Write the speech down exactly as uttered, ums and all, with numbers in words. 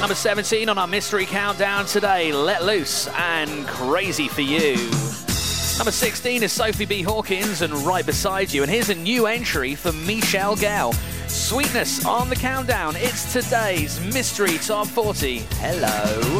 number seventeen on our mystery countdown today, Let Loose and Crazy for You. Number sixteen is Sophie B. Hawkins and Right Beside You. And here's a new entry for Michelle Gale. Sweetness on the countdown. It's today's Mystery Top forty. Hello.